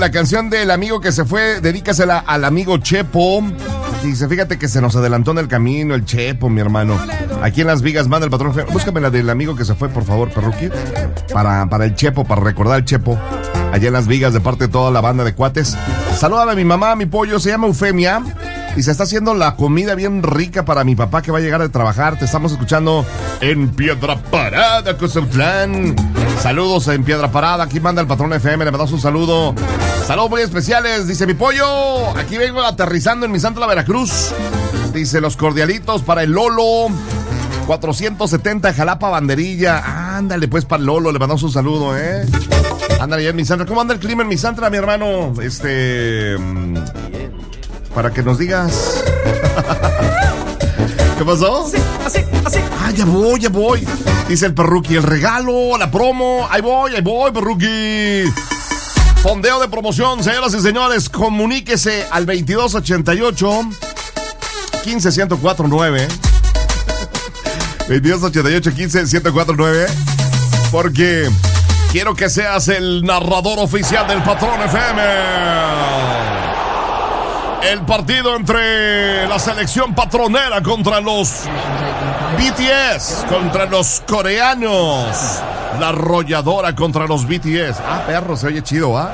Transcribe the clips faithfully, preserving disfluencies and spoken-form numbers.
La canción del amigo que se fue, dedícasela al amigo Chepo. Dice, fíjate que se nos adelantó en el camino el Chepo, mi hermano. Aquí en Las Vigas, manda el patrón. Búscame la del amigo que se fue, por favor, Perruqui. Para, para el Chepo, para recordar al Chepo. Allá en Las Vigas, de parte de toda la banda de cuates. Salúdame a mi mamá, mi pollo, se llama Eufemia. Y se está haciendo la comida bien rica para mi papá que va a llegar de trabajar. Te estamos escuchando en Piedra Parada, Cozatlán. Saludos en Piedra Parada. Aquí manda el patrón F M, le mandamos un saludo. Saludos muy especiales, dice mi pollo. Aquí vengo aterrizando en mi Santa la Veracruz. Dice los cordialitos para el Lolo. cuatrocientos setenta Jalapa Banderilla. Ándale pues para el Lolo, le mandamos un saludo, eh. Ándale ya en mi Santa. ¿Cómo anda el clima en mi Santa, mi hermano? Este... Para que nos digas. ¿Qué pasó? Así, así, así. Ah, ya voy, ya voy. Dice el Perruqui, el regalo, la promo. Ahí voy, ahí voy, Perruqui. Fondeo de promoción, señoras y señores. Comuníquese al veintidós ochenta y ocho quince ciento cuatro nueve. veintidós ochenta y ocho quince ciento cuatro nueve. Porque quiero que seas el narrador oficial del Patrón F M. El partido entre la selección patronera contra los B T S, contra los coreanos. La arrolladora contra los B T S. Ah, perro, se oye chido, ¿ah?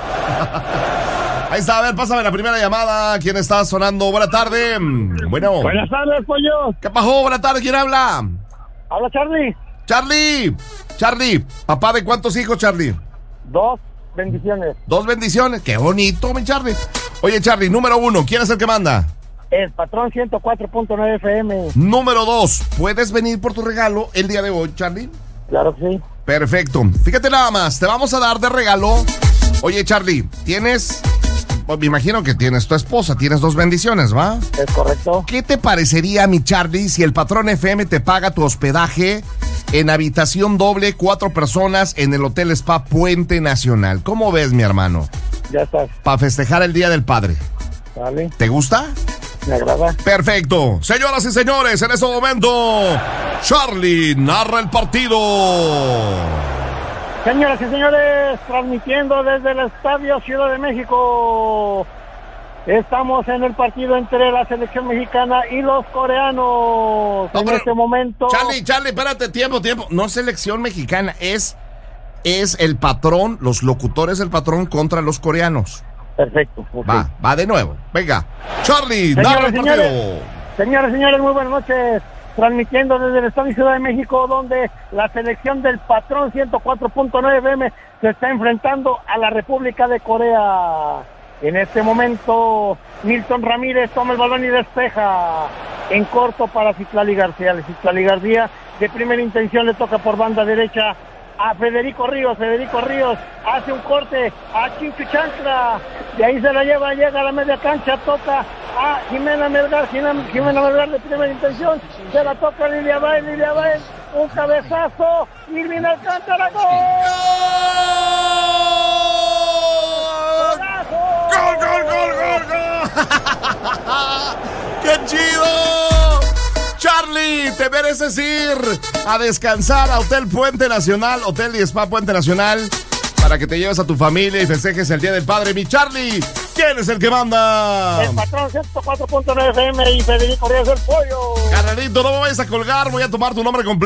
Ahí está, a ver, pásame la primera llamada. ¿Quién está sonando? Buena tarde. Bueno. Buenas tardes, pollo. ¿Qué pasó? Buena tarde, ¿quién habla? Habla Charlie. Charlie. Charlie, ¿papá de cuántos hijos, Charlie? Dos bendiciones. Dos bendiciones. Qué bonito, mi Charlie. Oye, Charlie, número uno, ¿quién es el que manda? El patrón ciento cuatro punto nueve F M. Número dos, ¿puedes venir por tu regalo el día de hoy, Charlie? Claro que sí. Perfecto. Fíjate nada más, te vamos a dar de regalo. Oye, Charlie, tienes... Pues me imagino que tienes tu esposa, tienes dos bendiciones, ¿va? Es correcto. ¿Qué te parecería, mi Charlie, si el patrón F M te paga tu hospedaje en habitación doble, cuatro personas en el Hotel Spa Puente Nacional? ¿Cómo ves, mi hermano? Ya estás. Para festejar el Día del Padre. Vale. ¿Te gusta? Me agrada. Perfecto. Señoras y señores, en este momento, Charlie narra el partido. Señoras y señores, transmitiendo desde el Estadio Ciudad de México. Estamos en el partido entre la selección mexicana y los coreanos. No, en pero, este momento... Charlie, Charlie, espérate, tiempo, tiempo. No selección mexicana, es, es el patrón, los locutores del patrón contra los coreanos. Perfecto. Okay. Va, va de nuevo. Venga. Charlie, Señoras, narra el partido. señores, señores, señores, muy buenas noches. Transmitiendo desde el Estadio Ciudad de México, donde la selección del patrón ciento cuatro punto nueve F M se está enfrentando a la República de Corea. En este momento, Milton Ramírez toma el balón y despeja en corto para Citlali García. Citlali García, de primera intención, le toca por banda derecha a Federico Ríos. Federico Ríos hace un corte a Chinchu Chancla. De ahí se la lleva, llega a la media cancha, toca a Jimena Melgar. Jimena Melgar, de primera intención, se la toca a Lilia Baez. Lilia Baez, un cabezazo. Irving Alcántara, ¡gol! ¡Gol, gol, gol, gol, gol! ¡Qué chido! Charlie, te mereces ir a descansar a Hotel Puente Nacional, Hotel y Spa Puente Nacional, para que te lleves a tu familia y festejes el Día del Padre. Mi Charlie, ¿quién es el que manda? El patrón ciento cuatro punto nueve F M y Federico Ríos, el pollo. Carnalito, no me vayas a colgar, voy a tomar tu nombre completo.